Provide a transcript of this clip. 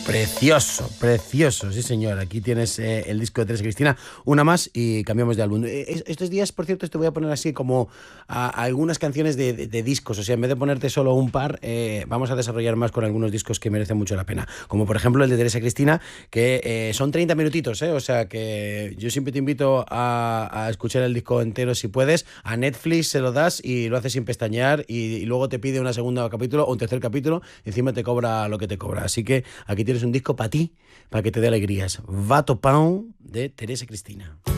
Precioso, precioso, sí señor. Aquí tienes el disco de Teresa Cristina, una más y cambiamos de álbum. Estos días, por cierto, te voy a poner así como a algunas canciones de discos, o sea, en vez de ponerte solo un par, vamos a desarrollar más con algunos discos que merecen mucho la pena, como por ejemplo el de Teresa Cristina, que son 30 minutitos, o sea que yo siempre te invito a escuchar el disco entero si puedes, a Netflix se lo das y lo haces sin pestañear y luego te pide una segunda capítulo o un tercer capítulo y encima te cobra lo que te cobra, así que aquí tienes un disco para ti, para que te dé alegrías. Va Topão de Teresa Cristina.